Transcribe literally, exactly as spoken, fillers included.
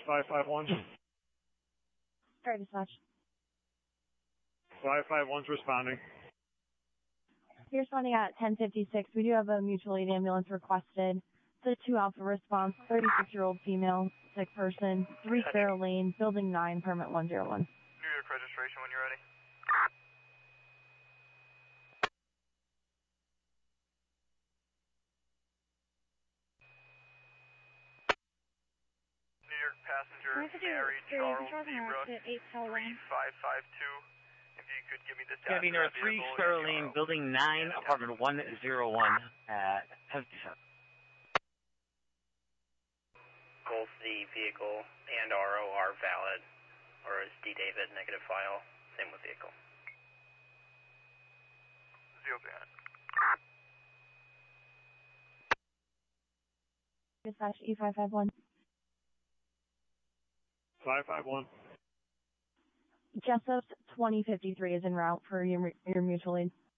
five five one. Sorry, dispatch. five five one's responding. You're responding at ten fifty-six. We do have a mutual aid ambulance requested. It's a two alpha response, thirty-six-year-old female, sick person, three Sparrow Lane, building nine, permit one zero one. New York registration when you're ready. New York passenger Mary Charles Zebra three five five two. If you could give me this. Gonna be number three, Sparrow Lane, building nine, apartment one zero one at fifty-seven. Both the vehicle and R O are valid, or is D David negative file? Same with vehicle. Zero band. Dispatch E five five one. five five one. Jessup's twenty fifty-three is en route for your, your mutual aid.